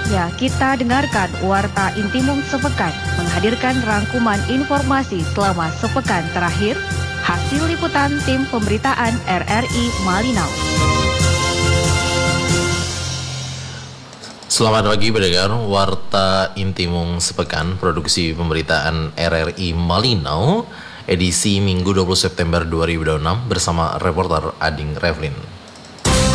Saatnya kita dengarkan Warta Intimum Sepekan, menghadirkan rangkuman informasi selama sepekan terakhir, hasil liputan tim pemberitaan RRI Malinau. Selamat pagi pendengar, Warta Intimum Sepekan, produksi pemberitaan RRI Malinau, edisi Minggu 20 September 2026 bersama reporter Ading Revlin.